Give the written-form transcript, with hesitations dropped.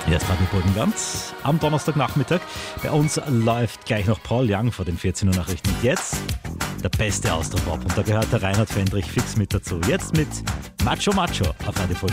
Hier ist Radio Burgenland am Donnerstagnachmittag. Bei uns läuft gleich noch Paul Young vor den 14 Uhr Nachrichten. Und jetzt der beste Austropop. Und da gehört der Reinhard Fendrich fix mit dazu. Jetzt mit Macho Macho auf Radio Burgenland.